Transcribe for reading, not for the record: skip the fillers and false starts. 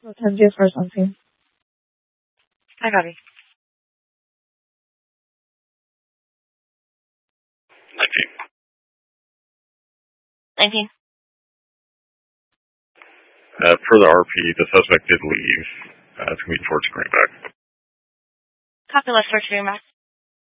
What time do you first on scene? Hi, Bobby. 19. Per the RP, the suspect did leave. It's going to be towards Greenback. Copy, left towards Greenback.